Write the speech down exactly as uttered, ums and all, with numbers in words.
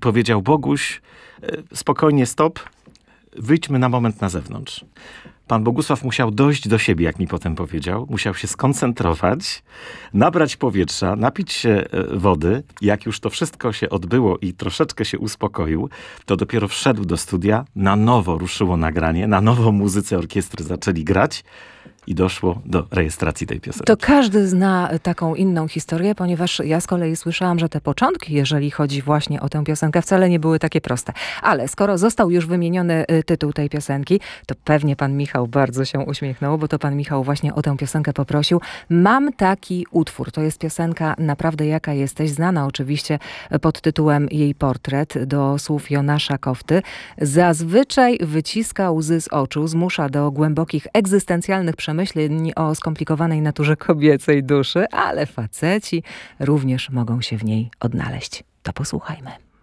powiedział: Boguś, spokojnie, stop, wyjdźmy na moment na zewnątrz. Pan Bogusław musiał dojść do siebie, jak mi potem powiedział. Musiał się skoncentrować, nabrać powietrza, napić się wody. Jak już to wszystko się odbyło i troszeczkę się uspokoił, to dopiero wszedł do studia, na nowo ruszyło nagranie, na nowo muzycy orkiestry zaczęli grać i doszło do rejestracji tej piosenki. To każdy zna taką inną historię, ponieważ ja z kolei słyszałam, że te początki, jeżeli chodzi właśnie o tę piosenkę, wcale nie były takie proste. Ale skoro został już wymieniony tytuł tej piosenki, to pewnie pan Michał bardzo się uśmiechnął, bo to pan Michał właśnie o tę piosenkę poprosił. Mam taki utwór. To jest piosenka Naprawdę jaka jesteś, znana oczywiście pod tytułem jej portret, do słów Jonasza Kofty. Zazwyczaj wyciska łzy z oczu, zmusza do głębokich, egzystencjalnych przemyśleń o skomplikowanej naturze kobiecej duszy, ale faceci również mogą się w niej odnaleźć. To posłuchajmy.